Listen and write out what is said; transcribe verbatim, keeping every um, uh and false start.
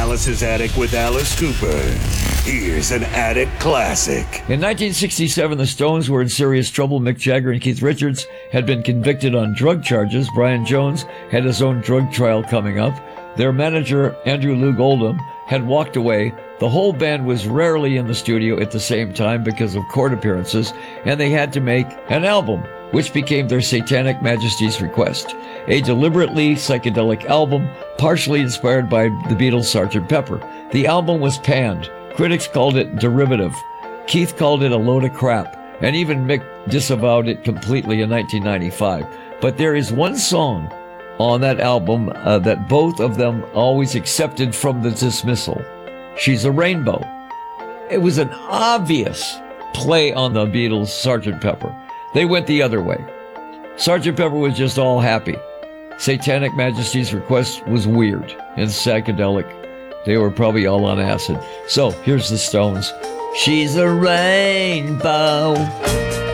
Alice's Attic with Alice Cooper. Here's an Attic classic. In nineteen sixty-seven, the Stones were in serious trouble. Mick Jagger and Keith Richards had been convicted on drug charges. Brian Jones had his own drug trial coming up. Their manager, Andrew Loog Oldham, had walked away. The whole band was rarely in the studio at the same time because of court appearances, and they had to make an album, which became their Satanic Majesty's Request, a deliberately psychedelic album, partially inspired by the Beatles' Sergeant Pepper. The album was panned. Critics called it derivative. Keith called it a load of crap, and even Mick disavowed it completely in nineteen ninety-five. But there is one song on that album uh, that both of them always accepted from the dismissal. She's a Rainbow. It was an obvious play on the Beatles' Sergeant Pepper. They went the other way. Sergeant Pepper was just all happy. Satanic Majesty's Request was weird and psychedelic. They were probably all on acid. So here's the Stones. She's a rainbow.